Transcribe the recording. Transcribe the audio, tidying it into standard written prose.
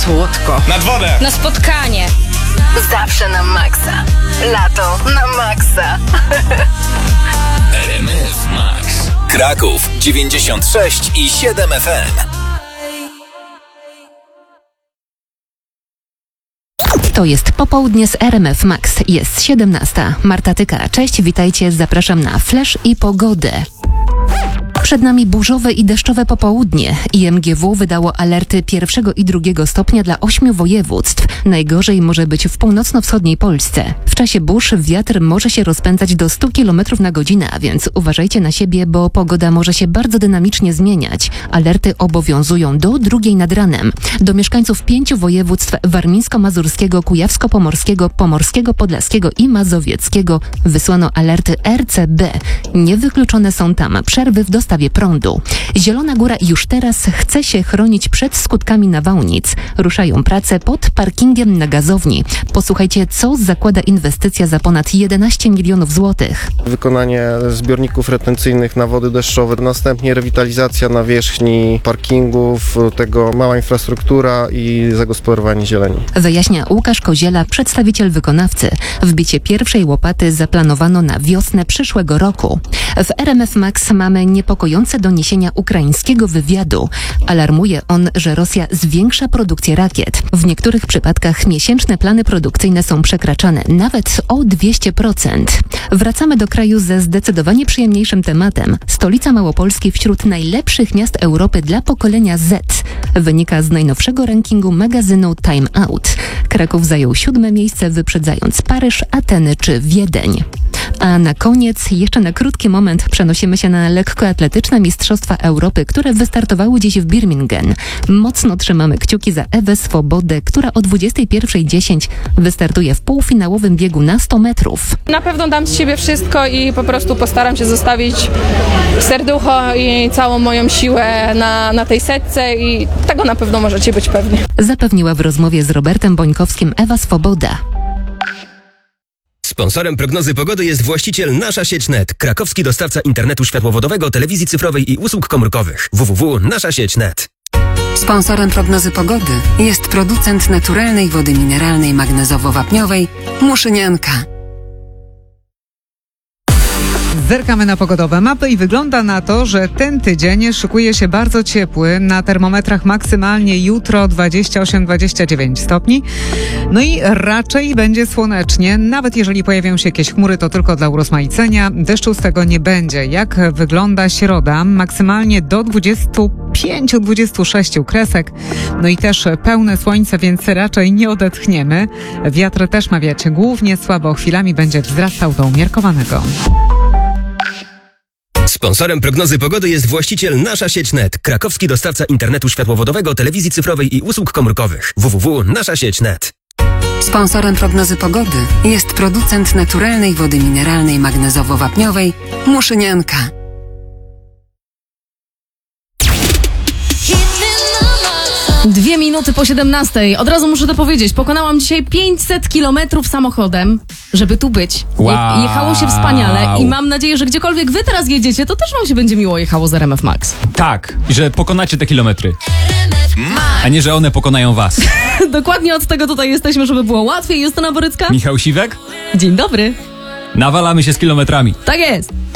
słodko. Nad wodę! Na spotkanie. Zawsze na maksa. Lato na maksa. RMF Max. Kraków 96,7 FM. To jest popołudnie z RMF Max. Jest 17. Marta Tyka. Cześć, witajcie. Zapraszam na flash i pogodę. Przed nami burzowe i deszczowe popołudnie. IMGW wydało alerty 1. i 2. stopnia dla 8 województw. Najgorzej może być w północno-wschodniej Polsce. W czasie burz wiatr może się rozpędzać do 100 km na godzinę, a więc uważajcie na siebie, bo pogoda może się bardzo dynamicznie zmieniać. Alerty obowiązują do 2 nad ranem. Do mieszkańców 5 województw warmińsko-mazurskiego, kujawsko-pomorskiego, pomorskiego, podlaskiego i mazowieckiego wysłano alerty RCB. Niewykluczone są tam przerwy w dostawie prądu. Zielona Góra już teraz chce się chronić przed skutkami nawałnic. Ruszają prace pod parkingiem na gazowni. Posłuchajcie, co zakłada inwestycja za ponad 11 milionów złotych. Wykonanie zbiorników retencyjnych na wody deszczowe, następnie rewitalizacja nawierzchni parkingów, tego mała infrastruktura i zagospodarowanie zieleni. Wyjaśnia Łukasz Koziela, przedstawiciel wykonawcy. Wbicie pierwszej łopaty zaplanowano na wiosnę przyszłego roku. W RMF Max mamy niepokojące doniesienia ukraińskiego wywiadu. Alarmuje on, że Rosja zwiększa produkcję rakiet. W niektórych przypadkach miesięczne plany produkcyjne są przekraczane nawet o 200%. Wracamy do kraju ze zdecydowanie przyjemniejszym tematem. Stolica Małopolski wśród najlepszych miast Europy dla pokolenia Z. Wynika z najnowszego rankingu magazynu Time Out. Kraków zajął 7. miejsce, wyprzedzając Paryż, Ateny czy Wiedeń. A na koniec, jeszcze na krótki moment przenosimy się na lekkoatletyczne Mistrzostwa Europy, które wystartowały dziś w Birmingham. Mocno trzymamy kciuki za Ewę Swobodę, która o 21:10 wystartuje w półfinałowym biegu na 100 metrów. Na pewno dam z siebie wszystko i po prostu postaram się zostawić serducho i całą moją siłę na tej setce i tego na pewno możecie być pewni. Zapewniła w rozmowie z Robertem Bońkowskim Ewa Swoboda. Sponsorem prognozy pogody jest właściciel Nasza Sieć Net, krakowski dostawca internetu światłowodowego, telewizji cyfrowej i usług komórkowych. www.naszasieć.net. Sponsorem prognozy pogody jest producent naturalnej wody mineralnej magnezowo-wapniowej Muszynianka. Zerkamy na pogodowe mapy i wygląda na to, że ten tydzień szykuje się bardzo ciepły. Na termometrach maksymalnie jutro 28-29 stopni. No i raczej będzie słonecznie. Nawet jeżeli pojawią się jakieś chmury, to tylko dla urozmaicenia. Deszczu z tego nie będzie. Jak wygląda środa? Maksymalnie do 25-26 kresek. No i też pełne słońce, więc raczej nie odetchniemy. Wiatr też ma wiać głównie słabo. Chwilami będzie wzrastał do umiarkowanego. Sponsorem prognozy pogody jest właściciel Nasza Sieć Net, krakowski dostawca internetu światłowodowego, telewizji cyfrowej i usług komórkowych. www.naszasieć.net. Sponsorem prognozy pogody jest producent naturalnej wody mineralnej magnezowo-wapniowej Muszynianka. Dwie minuty po 17. Od razu muszę to powiedzieć. Pokonałam dzisiaj 500 kilometrów samochodem, żeby tu być. Wow. Jechało się wspaniale i mam nadzieję, że gdziekolwiek wy teraz jedziecie, to też wam się będzie miło jechało z RMF Max. Tak, i że pokonacie te kilometry. A nie, że one pokonają was. Dokładnie od tego tutaj jesteśmy, żeby było łatwiej. Justyna Borycka. Michał Siwek. Dzień dobry. Nawalamy się z kilometrami. Tak jest.